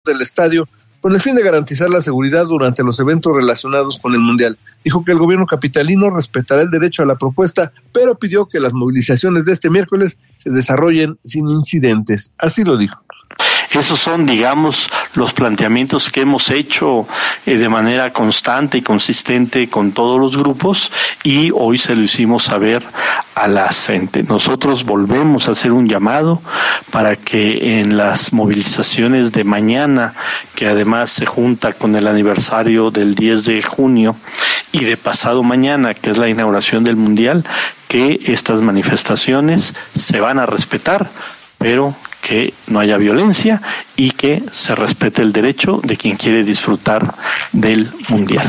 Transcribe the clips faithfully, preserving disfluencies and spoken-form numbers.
del estadio con el fin de garantizar la seguridad durante los eventos relacionados con el Mundial. Dijo que el gobierno capitalino respetará el derecho a la propuesta, pero pidió que las movilizaciones de este miércoles se desarrollen sin incidentes. Así lo dijo. Esos son, digamos, los planteamientos que hemos hecho eh, de manera constante y consistente con todos los grupos, y hoy se lo hicimos saber a la gente. Nosotros volvemos a hacer un llamado para que en las movilizaciones de mañana, que además se junta con el aniversario del diez de junio, y de pasado mañana, que es la inauguración del Mundial, que estas manifestaciones se van a respetar, pero que no haya violencia y que se respete el derecho de quien quiere disfrutar del Mundial.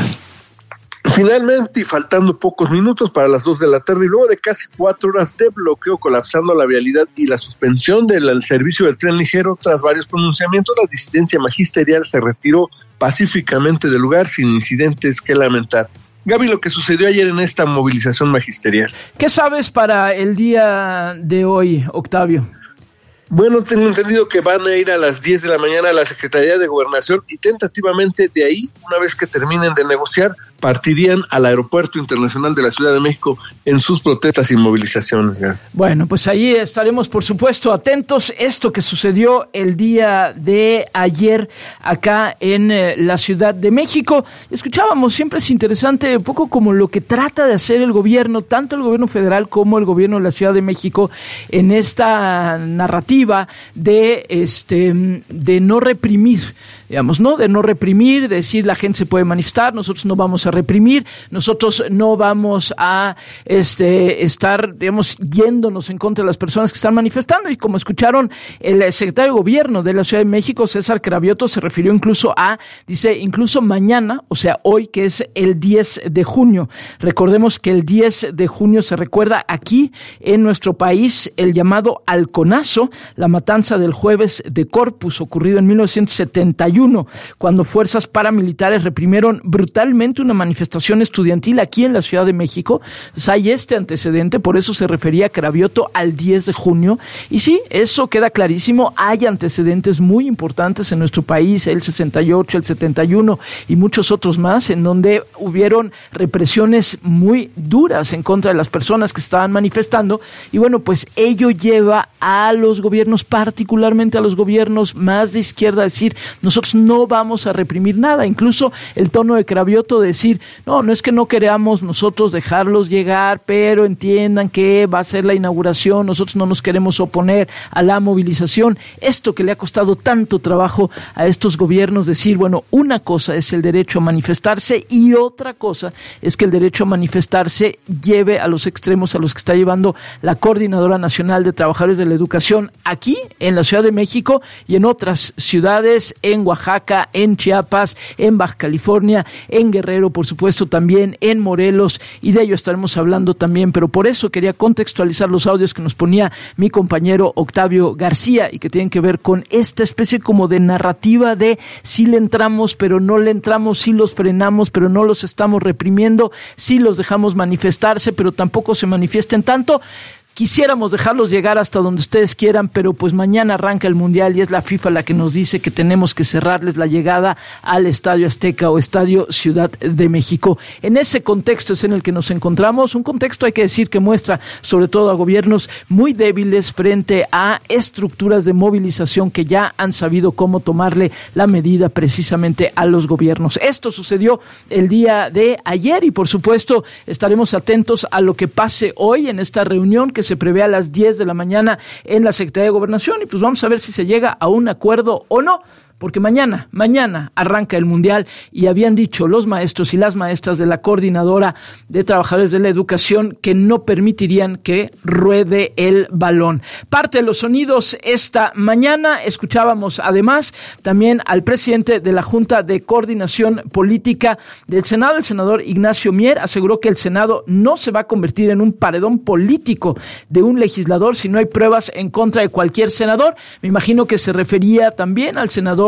Finalmente, y faltando pocos minutos para las dos de la tarde, y luego de casi cuatro horas de bloqueo colapsando la vialidad y la suspensión del servicio del tren ligero, tras varios pronunciamientos, la disidencia magisterial se retiró pacíficamente del lugar sin incidentes que lamentar. Gaby, lo que sucedió ayer en esta movilización magisterial. ¿Qué sabes para el día de hoy, Octavio? Bueno, tengo entendido que van a ir a las diez de la mañana a la Secretaría de Gobernación y tentativamente de ahí, una vez que terminen de negociar, partirían al Aeropuerto Internacional de la Ciudad de México en sus protestas y movilizaciones. ¿Ya? Bueno, pues ahí estaremos, por supuesto, atentos. Esto que sucedió el día de ayer acá en eh, la Ciudad de México. Escuchábamos, siempre es interesante, un poco como lo que trata de hacer el gobierno, tanto el gobierno federal como el gobierno de la Ciudad de México, en esta narrativa de, este, de no reprimir. Digamos, ¿no? De no reprimir, de decir la gente se puede manifestar, nosotros no vamos a reprimir, nosotros no vamos a este estar, digamos, yéndonos en contra de las personas que están manifestando. Y como escucharon, el secretario de Gobierno de la Ciudad de México, César Cravioto, se refirió incluso a, dice, incluso mañana, o sea, hoy, que es el diez de junio. Recordemos que el diez de junio se recuerda aquí en nuestro país el llamado halconazo, la matanza del jueves de Corpus, ocurrido en mil novecientos setenta y uno, cuando fuerzas paramilitares reprimieron brutalmente una manifestación estudiantil aquí en la Ciudad de México. Pues hay este antecedente, por eso se refería Cravioto al diez de junio. Y sí, eso queda clarísimo, hay antecedentes muy importantes en nuestro país, el sesenta y ocho, el setenta y uno y muchos otros más, en donde hubieron represiones muy duras en contra de las personas que estaban manifestando. Y bueno, pues ello lleva a los gobiernos, particularmente a los gobiernos más de izquierda, a decir, nosotros no vamos a reprimir nada. Incluso el tono de Cravioto de decir, no, no es que no queramos nosotros dejarlos llegar, pero entiendan que va a ser la inauguración, nosotros no nos queremos oponer a la movilización. Esto que le ha costado tanto trabajo a estos gobiernos, decir, bueno, una cosa es el derecho a manifestarse y otra cosa es que el derecho a manifestarse lleve a los extremos a los que está llevando la Coordinadora Nacional de Trabajadores de la Educación aquí en la Ciudad de México y en otras ciudades, en Oaxaca, en Chiapas, en Baja California, en Guerrero, por supuesto también en Morelos, y de ello estaremos hablando también, pero por eso quería contextualizar los audios que nos ponía mi compañero Octavio García y que tienen que ver con esta especie como de narrativa de si le entramos pero no le entramos, si los frenamos pero no los estamos reprimiendo, si los dejamos manifestarse pero tampoco se manifiesten tanto. Quisiéramos dejarlos llegar hasta donde ustedes quieran, pero pues mañana arranca el Mundial y es la FIFA la que nos dice que tenemos que cerrarles la llegada al Estadio Azteca o Estadio Ciudad de México. En ese contexto es en el que nos encontramos, un contexto, hay que decir, que muestra sobre todo a gobiernos muy débiles frente a estructuras de movilización que ya han sabido cómo tomarle la medida precisamente a los gobiernos. Esto sucedió el día de ayer y por supuesto estaremos atentos a lo que pase hoy en esta reunión que se prevé a las diez de la mañana en la Secretaría de Gobernación y pues vamos a ver si se llega a un acuerdo o no. Porque mañana, mañana arranca el Mundial y habían dicho los maestros y las maestras de la Coordinadora de Trabajadores de la Educación que no permitirían que ruede el balón. Parte de los sonidos esta mañana, escuchábamos además también al presidente de la Junta de Coordinación Política del Senado, el senador Ignacio Mier, aseguró que el Senado no se va a convertir en un paredón político de un legislador si no hay pruebas en contra de cualquier senador. Me imagino que se refería también al senador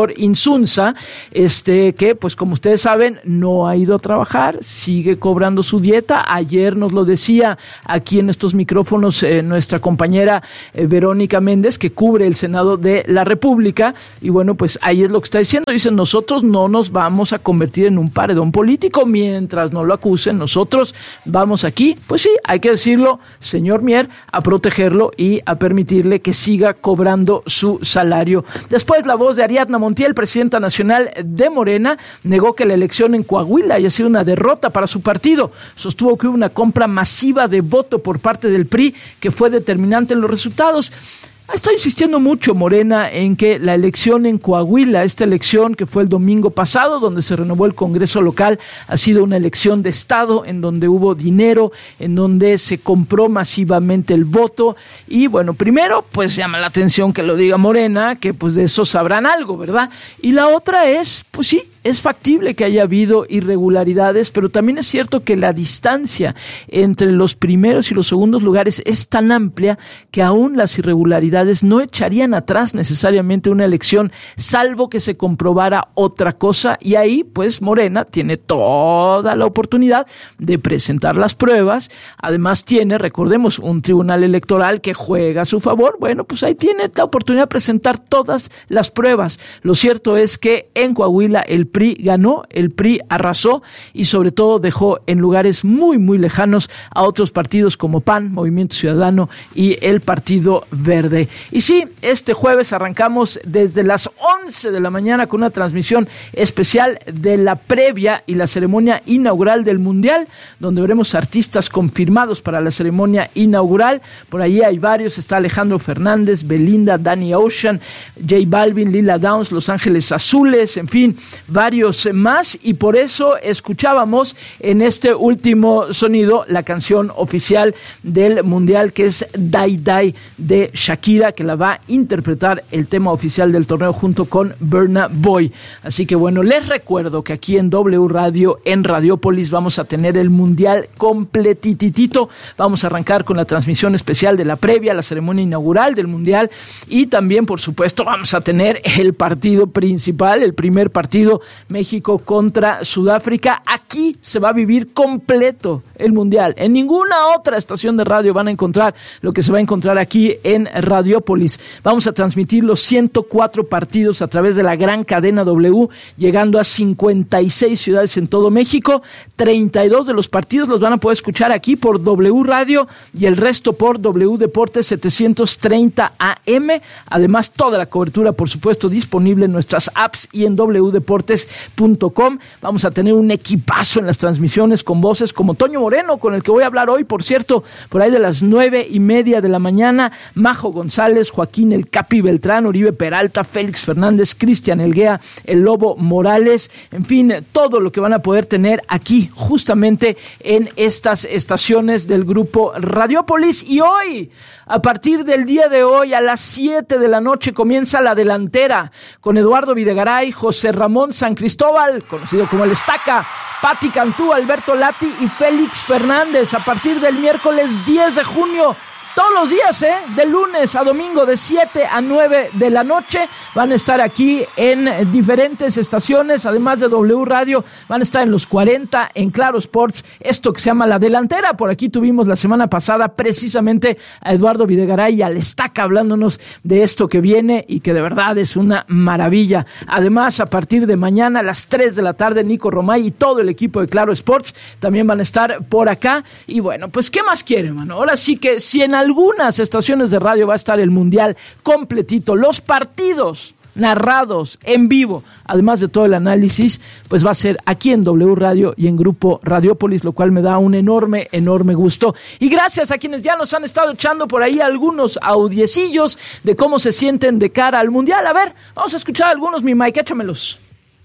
Víctor Insunza, este que pues como ustedes saben no ha ido a trabajar, sigue cobrando su dieta. Ayer nos lo decía aquí en estos micrófonos eh, nuestra compañera eh, Verónica Méndez, que cubre el Senado de la República, y bueno, pues ahí es lo que está diciendo. Dicen, nosotros no nos vamos a convertir en un paredón político mientras no lo acusen, nosotros vamos aquí, pues sí, hay que decirlo, señor Mier, a protegerlo y a permitirle que siga cobrando su salario. Después, la voz de Ariadna Montiel, presidenta nacional de Morena, negó que la elección en Coahuila haya sido una derrota para su partido. Sostuvo que hubo una compra masiva de voto por parte del P R I que fue determinante en los resultados. Está insistiendo mucho Morena en que la elección en Coahuila, esta elección que fue el domingo pasado, donde se renovó el Congreso local, ha sido una elección de Estado en donde hubo dinero, en donde se compró masivamente el voto. Y bueno, primero, pues llama la atención que lo diga Morena, que pues de eso sabrán algo, ¿verdad? Y la otra es, pues sí, es factible que haya habido irregularidades, pero también es cierto que la distancia entre los primeros y los segundos lugares es tan amplia que aún las irregularidades no echarían atrás necesariamente una elección, salvo que se comprobara otra cosa, y ahí pues Morena tiene toda la oportunidad de presentar las pruebas. Además tiene, recordemos, un tribunal electoral que juega a su favor. Bueno, pues ahí tiene la oportunidad de presentar todas las pruebas. Lo cierto es que en Coahuila el P R I ganó, el P R I arrasó y sobre todo dejó en lugares muy muy lejanos a otros partidos como P A N, Movimiento Ciudadano y el Partido Verde. Y sí, este jueves arrancamos desde las once de la mañana con una transmisión especial de la previa y la ceremonia inaugural del Mundial, donde veremos artistas confirmados para la ceremonia inaugural. Por ahí hay varios, está Alejandro Fernández, Belinda, Danny Ocean, J Balvin, Lila Downs, Los Ángeles Azules, en fin, varios más, y por eso escuchábamos en este último sonido la canción oficial del Mundial, que es Die Die de Shakira, que la va a interpretar el tema oficial del torneo junto con Burna Boy. Así que bueno, les recuerdo que aquí en W Radio, en Radiopolis, vamos a tener el Mundial completititito. Vamos a arrancar con la transmisión especial de la previa, la ceremonia inaugural del Mundial, y también, por supuesto, vamos a tener el partido principal, el primer partido, México contra Sudáfrica. Aquí se va a vivir completo el Mundial. En ninguna otra estación de radio van a encontrar lo que se va a encontrar aquí en Radiopolis. Vamos a transmitir los ciento cuatro partidos a través de la gran cadena W, llegando a cincuenta y seis ciudades en todo México. treinta y dos de los partidos los van a poder escuchar aquí por W Radio y el resto por W Deportes setecientos treinta A M. Además, toda la cobertura, por supuesto, disponible en nuestras apps y en doble u deportes punto com. Vamos a tener un equipazo en las transmisiones con voces como Toño Moreno, con el que voy a hablar hoy, por cierto, por ahí de las nueve y media de la mañana, Majo González, Joaquín El Capi Beltrán, Uribe Peralta, Félix Fernández, Cristian Elguea, El Lobo Morales, en fin, todo lo que van a poder tener aquí justamente en estas estaciones del grupo Radiopolis. Y hoy, a partir del día de hoy, a las siete de la noche, comienza La Delantera con Eduardo Videgaray, José Ramón San Cristóbal, conocido como El Estaca, Pati Cantú, Alberto Lati y Félix Fernández. A partir del miércoles diez de junio, todos los días, ¿eh? De lunes a domingo, de siete a nueve de la noche, van a estar aquí en diferentes estaciones, además de W Radio, van a estar en los cuarenta, en Claro Sports, esto que se llama La Delantera. Por aquí tuvimos la semana pasada precisamente a Eduardo Videgaray y al Estaca hablándonos de esto que viene y que de verdad es una maravilla. Además, a partir de mañana a las tres de la tarde, Nico Romay y todo el equipo de Claro Sports también van a estar por acá. Y bueno, pues ¿qué más quiere, mano? Ahora sí que si en algunas estaciones de radio va a estar el Mundial completito, los partidos narrados en vivo, además de todo el análisis, pues va a ser aquí en W Radio y en Grupo Radiopolis, lo cual me da un enorme, enorme gusto. Y gracias a quienes ya nos han estado echando por ahí algunos audiecillos de cómo se sienten de cara al Mundial. A ver, vamos a escuchar algunos, mi Mike, échamelos.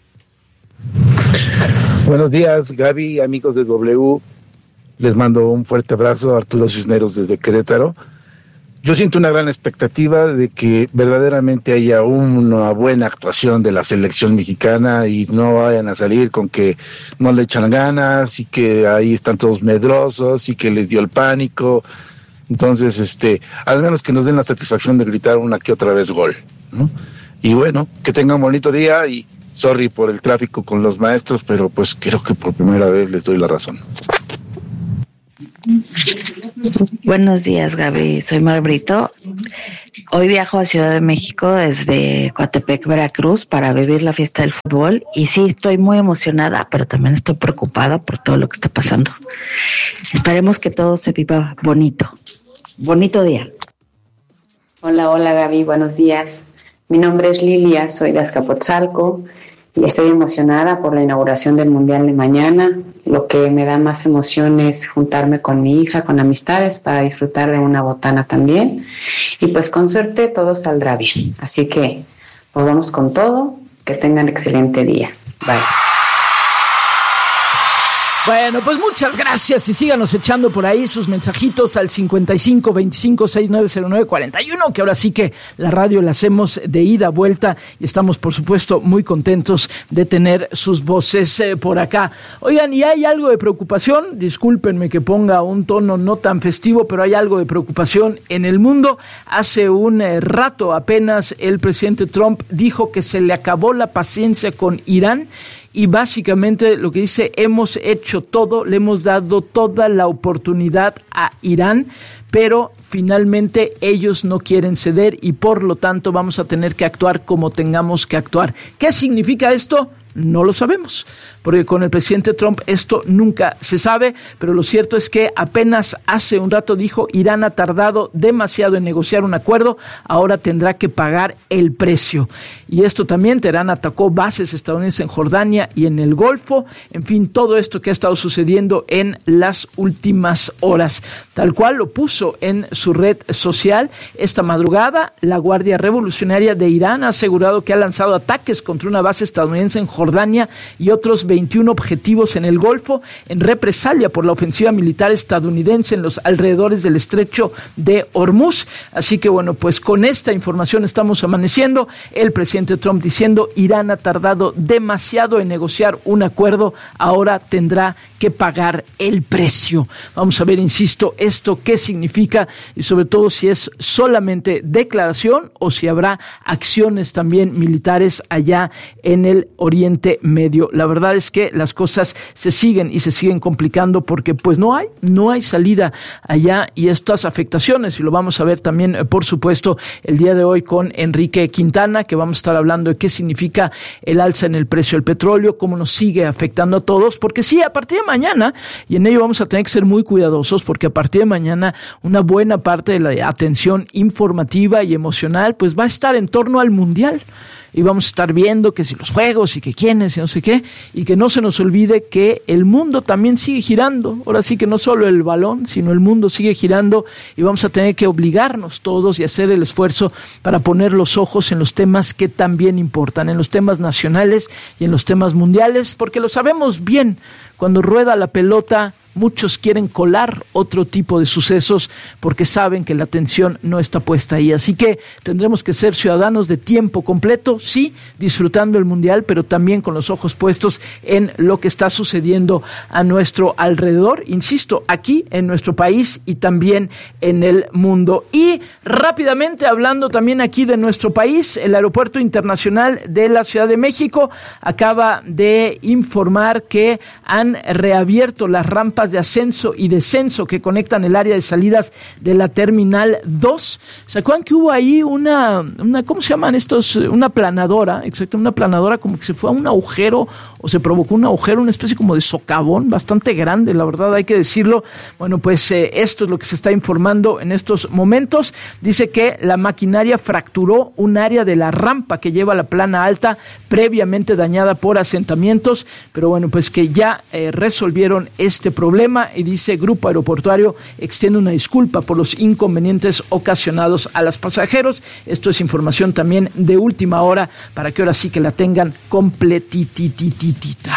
Buenos días, Gaby, amigos de W. Les mando un fuerte abrazo a Arturo Cisneros desde Querétaro. Yo siento una gran expectativa de que verdaderamente haya una buena actuación de la selección mexicana y no vayan a salir con que no le echan ganas y que ahí están todos medrosos y que les dio el pánico. Entonces, este, al menos que nos den la satisfacción de gritar una que otra vez gol, ¿no? Y bueno, que tengan un bonito día y sorry por el tráfico con los maestros, pero pues creo que por primera vez les doy la razón. Buenos días, Gaby. Soy Mar Brito. Hoy viajo a Ciudad de México desde Coatepec, Veracruz, para vivir la fiesta del fútbol. Y sí, estoy muy emocionada, pero también estoy preocupada por todo lo que está pasando. Esperemos que todo se viva bonito. Bonito día. Hola, hola, Gaby. Buenos días. Mi nombre es Lilia, soy de Azcapotzalco y estoy emocionada por la inauguración del Mundial de mañana. Lo que me da más emoción es juntarme con mi hija, con amistades, para disfrutar de una botana también. Y pues con suerte todo saldrá bien. Así que nos vamos con todo. Que tengan excelente día. Bye. Bueno, pues muchas gracias y síganos echando por ahí sus mensajitos al cincuenta y cinco veinticinco sesenta y nueve cero nueve cuarenta y uno, que ahora sí que la radio la hacemos de ida, vuelta y estamos por supuesto muy contentos de tener sus voces eh, por acá. Oigan, y hay algo de preocupación, discúlpenme que ponga un tono no tan festivo, pero hay algo de preocupación en el mundo. Hace un eh, rato apenas el presidente Trump dijo que se le acabó la paciencia con Irán. Y básicamente lo que dice, hemos hecho todo, le hemos dado toda la oportunidad a Irán, pero finalmente ellos no quieren ceder y por lo tanto vamos a tener que actuar como tengamos que actuar. ¿Qué significa esto? No lo sabemos, porque con el presidente Trump esto nunca se sabe, pero lo cierto es que apenas hace un rato dijo, Irán ha tardado demasiado en negociar un acuerdo, ahora tendrá que pagar el precio. Y esto también, Teherán atacó bases estadounidenses en Jordania y en el Golfo, en fin, todo esto que ha estado sucediendo en las últimas horas. Tal cual lo puso en su red social esta madrugada, la Guardia Revolucionaria de Irán ha asegurado que ha lanzado ataques contra una base estadounidense en Jordania Jordania y otros veintiún objetivos en el Golfo en represalia por la ofensiva militar estadounidense en los alrededores del estrecho de Hormuz. Así que bueno, pues con esta información estamos amaneciendo. El presidente Trump diciendo, Irán ha tardado demasiado en negociar un acuerdo, ahora tendrá que pagar el precio. Vamos a ver, insisto, esto qué significa y sobre todo si es solamente declaración o si habrá acciones también militares allá en el Oriente Medio. La verdad es que las cosas se siguen y se siguen complicando porque pues no hay, no hay salida allá y estas afectaciones, y lo vamos a ver también, por supuesto, el día de hoy con Enrique Quintana, que vamos a estar hablando de qué significa el alza en el precio del petróleo, cómo nos sigue afectando a todos, porque sí, a partir de mañana, y en ello vamos a tener que ser muy cuidadosos, porque a partir de mañana una buena parte de la atención informativa y emocional pues va a estar en torno al Mundial. Y vamos a estar viendo que si los juegos y que quiénes y no sé qué, y que no se nos olvide que el mundo también sigue girando. Ahora sí que no solo el balón, sino el mundo sigue girando y vamos a tener que obligarnos todos y hacer el esfuerzo para poner los ojos en los temas que también importan, en los temas nacionales y en los temas mundiales, porque lo sabemos bien, cuando rueda la pelota, muchos quieren colar otro tipo de sucesos porque saben que la atención no está puesta ahí. Así que tendremos que ser ciudadanos de tiempo completo, sí, disfrutando el Mundial, pero también con los ojos puestos en lo que está sucediendo a nuestro alrededor, insisto, aquí en nuestro país y también en el mundo. Y rápidamente hablando también aquí de nuestro país, el Aeropuerto Internacional de la Ciudad de México acaba de informar que han reabierto las rampas de ascenso y descenso que conectan el área de salidas de la Terminal dos. ¿Se acuerdan que hubo ahí una, una ¿cómo se llaman estos? Una planadora, exacto, una planadora como que se fue a un agujero o se provocó un agujero, una especie como de socavón bastante grande, la verdad hay que decirlo. Bueno, pues eh, esto es lo que se está informando en estos momentos. Dice que la maquinaria fracturó un área de la rampa que lleva a la plana alta previamente dañada por asentamientos, pero bueno, pues que ya eh, resolvieron este problema y dice Grupo Aeroportuario extiende una disculpa por los inconvenientes ocasionados a los pasajeros. Esto es información también de última hora para que ahora sí que la tengan completitititita.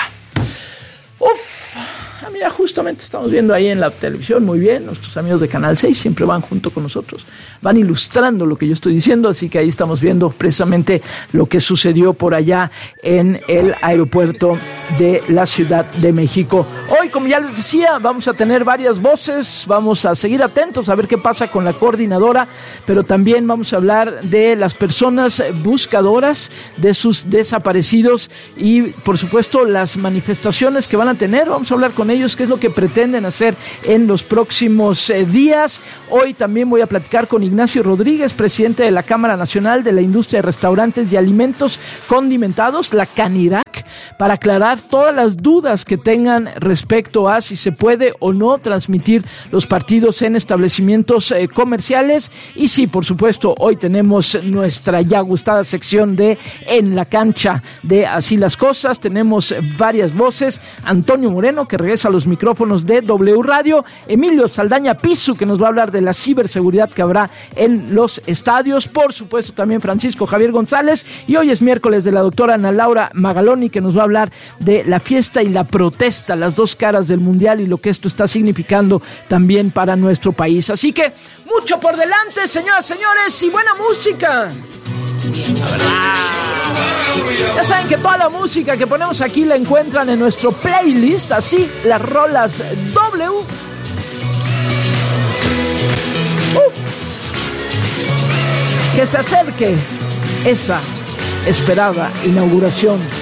Uf, mira, justamente estamos viendo ahí en la televisión, muy bien, nuestros amigos de Canal seis siempre van junto con nosotros, van ilustrando lo que yo estoy diciendo, así que ahí estamos viendo precisamente lo que sucedió por allá en el aeropuerto de la Ciudad de México. Hoy como ya les decía, vamos a tener varias voces, vamos a seguir atentos a ver qué pasa con la coordinadora, pero también vamos a hablar de las personas buscadoras, de sus desaparecidos y, por supuesto, las manifestaciones que van a tener. Vamos a hablar con ellos, qué es lo que pretenden hacer en los próximos eh, días. Hoy también voy a platicar con Ignacio Rodríguez, presidente de la Cámara Nacional de la Industria de Restaurantes y Alimentos Condimentados, la CANIRAC, para aclarar todas las dudas que tengan respecto a si se puede o no transmitir los partidos en establecimientos eh, comerciales. Y sí, por supuesto, hoy tenemos nuestra ya gustada sección de En la Cancha de Así las Cosas. Tenemos varias voces: Antonio Moreno, que regresa a los micrófonos de W Radio, Emilio Saldaña Pisu, que nos va a hablar de la ciberseguridad que habrá en los estadios, por supuesto también Francisco Javier González, y hoy es miércoles de la doctora Ana Laura Magaloni, que nos va a hablar de la fiesta y la protesta, las dos caras del mundial y lo que esto está significando también para nuestro país. Así que mucho por delante, señoras, señores, y buena música. Ya saben que toda la música que ponemos aquí la encuentran en nuestro playlist, así las rolas W. Uf. Que se acerque esa esperada inauguración